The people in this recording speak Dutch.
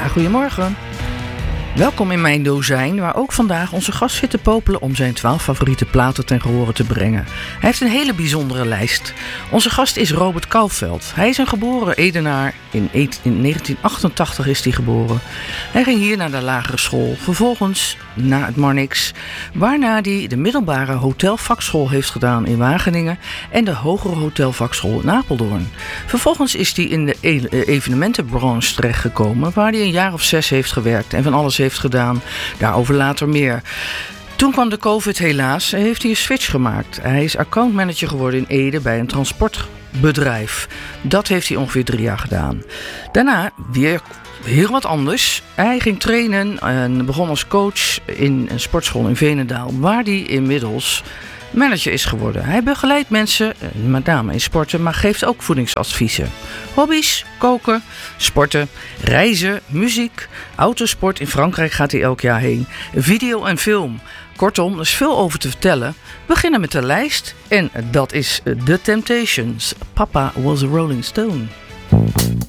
goedemorgen. Welkom in mijn dozijn, waar ook vandaag onze gast zit te popelen om zijn 12 favoriete platen ten gehore te brengen. Hij heeft een hele bijzondere lijst. Onze gast is Robert Kouwveld. Hij is een geboren Edenaar. In 1988 is hij geboren. Hij ging hier naar de lagere school, vervolgens naar het Marnix, waarna hij de middelbare hotelvakschool heeft gedaan in Wageningen en de hogere hotelvakschool in Apeldoorn. Vervolgens is hij in de evenementenbranche terechtgekomen, waar hij een jaar of 6 heeft gewerkt en van alles heeft gedaan. Daarover later meer. Toen kwam de COVID helaas en heeft hij een switch gemaakt. Hij is accountmanager geworden in Ede bij een transportbedrijf. Dat heeft hij ongeveer 3 jaar gedaan. Daarna weer heel wat anders. Hij ging trainen en begon als coach in een sportschool in Veenendaal, waar hij inmiddels manager is geworden. Hij begeleidt mensen, met name in sporten, maar geeft ook voedingsadviezen. Hobby's, koken, sporten, reizen, muziek, autosport. In Frankrijk gaat hij elk jaar heen. Video en film. Kortom, er is veel over te vertellen. We beginnen met de lijst. En dat is The Temptations. Papa was a Rolling Stone.